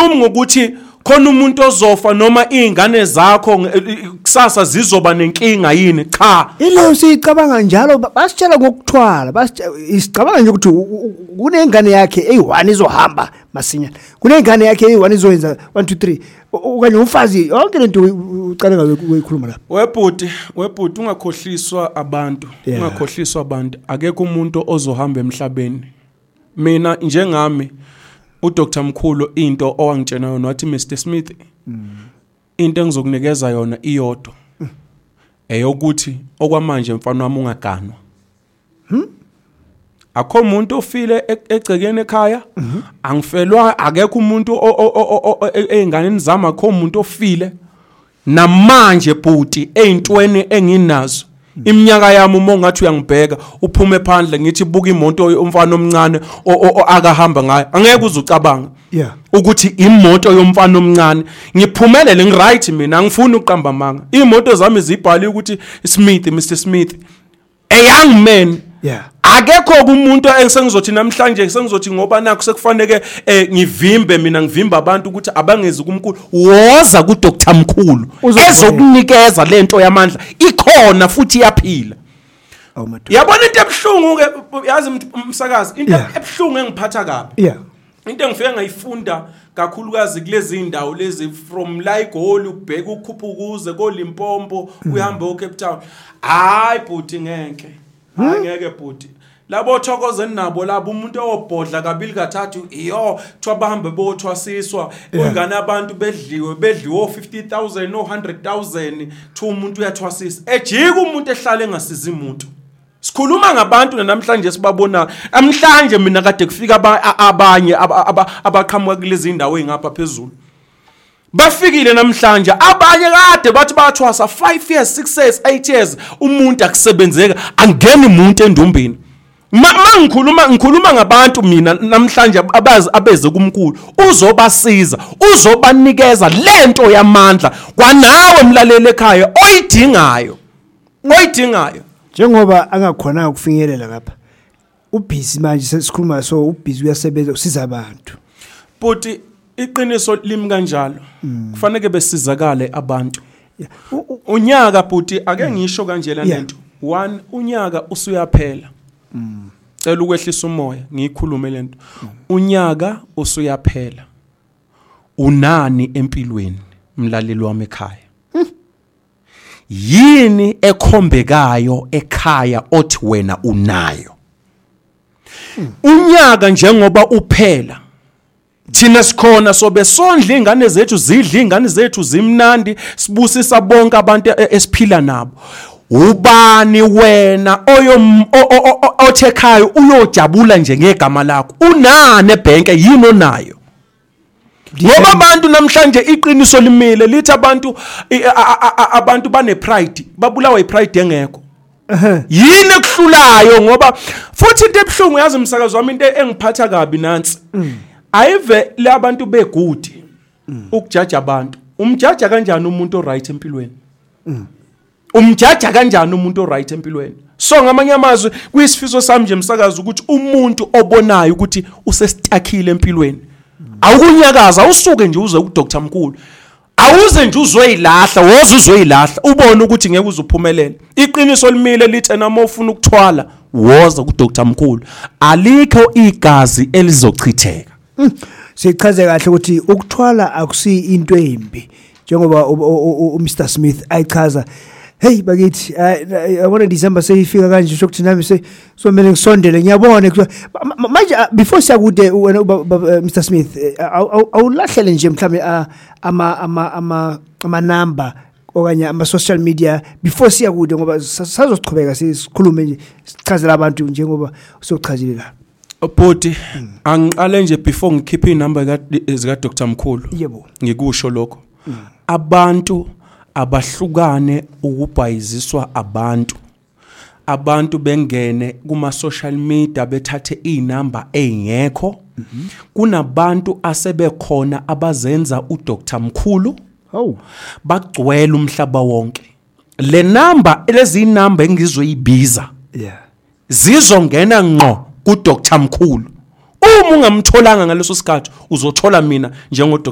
angikhulumi ngokuthi khona umuntu ozofa noma izingane zakho kusasa zizoba nenkinga yini, cha. Ilo sicabanga njalo basitshela ngokuthwala, isicabanga nje ukuthi kunengane yakhe eyi1 izohamba masinyana. Kunengane yakhe eyi1 izoyenza 1 2 3. Okanye umfazi yonke lento ucala ngawe ukuyikhuluma lapha. Webhuti ungakhohliswa abantu, ungakhohliswa abantu. Akekho umuntu ozohamba emhlabeni. Mina njengami uDr Mkhulu into owangitshena yona wathi Mr Smith into engizokunikeza yona iyodwa eyokuthi okwamanje mfana wami ungaganwa. Akho umuntu ofile egcekeni ekhaya, angifelwa, akekho umuntu einganeni zami, akho umuntu ofile. Namanje bhuti eyintweni enginazo iminyaka yami uma ngathi uyangibheka uphume phandle ngithi buka imoto yomfana omncane akahamba ngayo, angeke uzucabanga ukuthi imoto yomfana omncane. Ngiphumelele ngiright mina, angifuni uqamba manga. Imoto zami zibhaliwe ukuthi Smith, Mr Smith, a young man. Akekho umuntu engisengizothi namhlanje sengizothi ngoba nakho sekufanele ngivimbe mina, ngivimba abantu ukuthi abangezi kuMkhulu. Woza ku Dr Mkhulu ezokunikeza lento yamandla, ikhona futhi iyaphila. Yabona into ebhlungu ke, yazi umsakazi, into ebhlungu engiphatha kabi. Into engifike ngayifunda kakhulukazi kulezi indawo lezi from Laigoli ubheka ukhuphukuze ko Limpopo uhamba eCape Town. Hayi bhuti ngeke. Angeke bhuti. Labo thokozeni nabo labo umuntu owobhodla kabili kathathu iyo thwa bahambe bothwasiswa ungana abantu bedliwe 50,000 no 100,000 thu umuntu uyathwasisa ejika umuntu ehlale engasiza umuntu. Sikhuluma ngabantu namhlanje sibabona namhlanje mina kade kufika abanye abaqhamuka kulezi indawo engapha phezulu. Bafikile namhlanje abanye kade bathi bathwasa 5 years 6 years 8 years umuntu akusebenzeka angeni umuntu endumbeni. Ngikhuluma ngabantu mina namhlanje abeze kuMkhulu uzobasiza, uzobanikeza lento yamandla kwanawe mlaleli ekhaya oyidingayo. Njengoba angakhona ukufinyelela lapha ubhizi manje sesikhuluma, so ubhizi uyasebenza usiza abantu. But iqiniso limi kanjalo kufanele besizakale abantu. Unyaka buti ake ngisho kanje la lento 1 unyaka usuyaphela. Cela ukwehlisa umoya ngikhulume lento. Unyaka usuyaphela. Unani empilweni mlaleli wami ekhaya? Yini ekhombekayo ekhaya othi wena unayo? Unyaka njengoba uphela thina sikhona sobe sondla ingane zethu zidla ingane zethu zimnandi sibusisa bonke abantu esiphila nabo. Ubani wena othekhaya uyojabula nje ngegama lakho? Unane ebhenke yini onayo? Ngoba abantu namhlanje iqiniso limile lithi abantu bane pride, babulawa ipride engekho. Yini ekuhlulayo ngoba futhi into ebhlungu yazi umsakazo wami into engiphatha kabi nansi. Ayive labantu begudi ukujaja abantu. Umjaja kanjani umuntu oright empilweni? Umjaja kanjani umuntu oright empilweni? So ngamanye amazwi kuyisifiso sami nje umsakazo ukuthi umuntu obonayo ukuthi usesitakhile empilweni awukunyakaza usuke nje uze ku Dr Mkhulu. Awuze nje uzoyilahla, woza uzoyilahla ubone ukuthi ngeke uzuphumelele. Iqiniso limile lithi noma ufuna ukuthwala woza ku Dr Mkhulu. Alikho igazi elizochitheka. Sichaze kahle ukuthi ukuthwala akusi into embi njengoba uMr Smith ayichaza. Hey bakithi yabona December seyifika kanje sokuthi nami somele ngisondele ngiyabona manje before siyakude wena Mr Smith awulahlele nje mhlambe ama number okanye ama social media before siyakude ngoba sazochubeka sikhulume nje sichazela abantu njengoba sokuchazile la. Bhuti angiqale nje before ngikhiphe inumber zika Dr Mkhulu. Yebo. Ngikusho lokho. Abantu abahlukane ukubhayiziswa abantu bengene kuma social media bethathe inamba engekho. Kunabantu asebekhona abazenza uDr Mkhulu bagcwele umhlaba wonke. Le number lezi inamba engizoyibiza zizongena ngqo ku Dr Mkhulu. Uma ungamtholanga ngaleso sikhathi uzothola mina njengo